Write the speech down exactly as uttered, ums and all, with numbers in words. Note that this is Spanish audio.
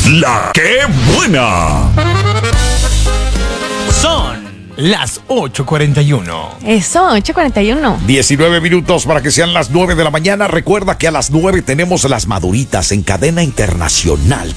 La que buena. Son las ocho cuarenta y uno. Eso, ocho cuarenta y uno. diecinueve minutos para que sean las nueve de la mañana. Recuerda que a las nueve tenemos las Maduritas en cadena internacional.